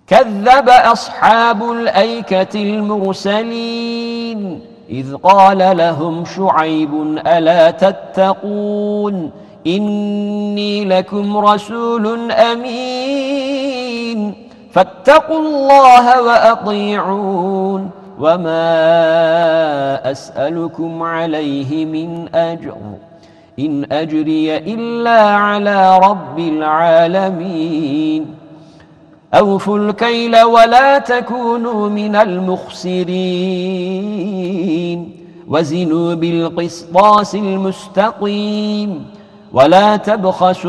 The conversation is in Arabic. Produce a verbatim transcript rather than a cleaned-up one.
كذب أصحاب الأيكة المرسلين إذ قال لهم شعيب ألا تتقون إني لكم رسول أمين فاتقوا الله وأطيعون وما أسألكم عليه من أجر إن أجري إلا على رب العالمين أوفوا الكيل ولا تكونوا من المخسرين وزنوا بالقسطاس المستقيم ولا تبخسوا